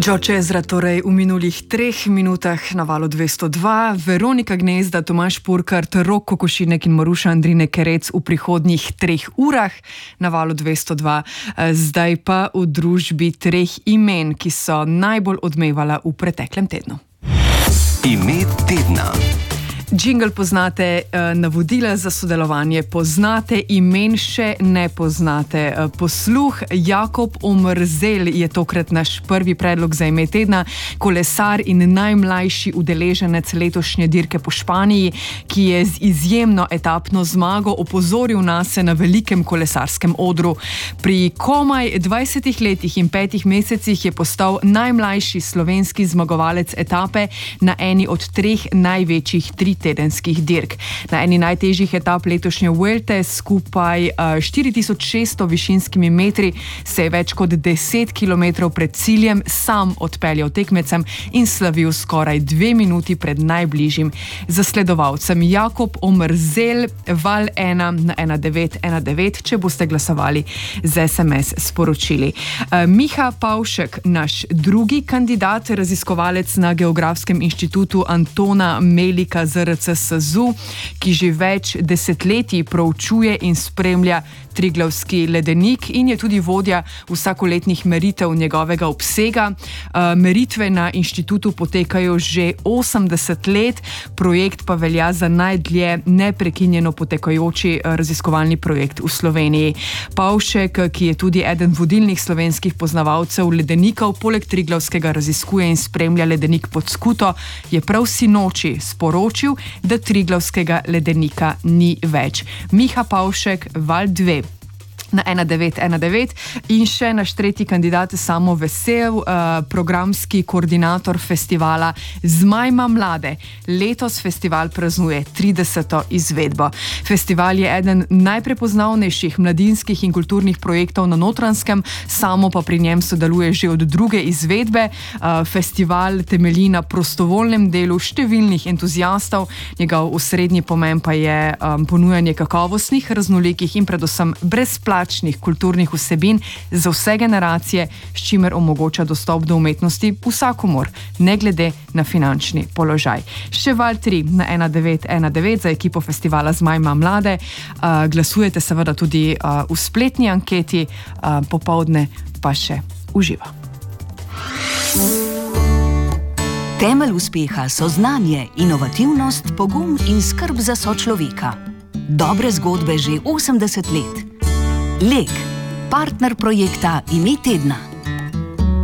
George Ezra torej v minulih 3 minutah na valu 202, Veronika Gnezda, Tomaž Purkart, Rok Kokošinek in Maruša Andrine Kerec v prihodnjih 3 urah na valu 202. Zdaj pa v družbi 3 imen, ki so najbolj odmevala v preteklem tednu. Ime tedna. Jingle poznate, navodila za sodelovanje poznate, imen še ne poznate. Posluh, Jakob Omerzel je tokrat naš prvi predlog za ime tedna, kolesar in najmlajši udeleženec letošnje dirke po Španiji, ki je z izjemno etapno zmago opozoril nase na velikem kolesarskem odru. Pri komaj 20 letih in 5 mesecih je postal najmlajši slovenski zmagovalec etape na eni od 3 največjih tedenskih dirk. Na eni najtežjih etap letošnje Vuelte skupaj 4600 višinskimi metri se je več kot 10 km pred ciljem sam odpeljal tekmecem in slavil skoraj 2 minuti pred najbližjim zasledovalcem. Jakob Omerzel, val 1 na 1919, če boste glasovali z SMS sporočili. Miha Pavšek, naš drugi kandidat, raziskovalec na Geografskem inštitutu Antona Melika ZRC SAZU, ki že več desetletij proučuje in spremlja Triglavski ledenik in je tudi vodja vsakoletnih meritev njegovega obsega. Meritve na inštitutu potekajo že 80 let, projekt pa velja za najdlje neprekinjeno potekajoči raziskovalni projekt v Sloveniji. Pavšek, ki je tudi eden vodilnih slovenskih poznavalcev ledenikov, poleg Triglavskega raziskuje in spremlja ledenik pod Skuto, je prav sinoči sporočil, da Triglavskega ledenika ni več. Miha Pavšek, val 2 na 1919 in še naš tretji kandidat Samo Vesel, programski koordinator festivala Zmajma mlade. Letos festival praznuje 30. izvedbo. Festival je eden najprepoznavnejših mladinskih in kulturnih projektov na Notranjskem, Samo pa pri njem sodeluje že od druge izvedbe. Festival temelji na prostovoljnem delu številnih entuziastov, njegov osrednji pomen pa je ponujanje kakovostnih, raznolikih in predvsem brezplačnih kulturnih vsebin za vse generacije, s čimer omogoča dostop do umetnosti vsakomur, ne glede na finančni položaj. Še val 3 na 1919 za ekipo festivala Zmajma mlade. Glasujete seveda tudi v spletni anketi, popoldne pa še uživa. Temelj uspeha so znanje, inovativnost, pogum in skrb za sočloveka. Dobre zgodbe že 80 let. Lek, partner projekta Ime tedna.